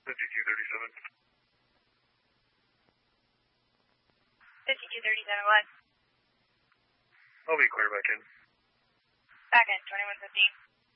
5237. 5237 what? I'll be clear back in. Back in, 2115.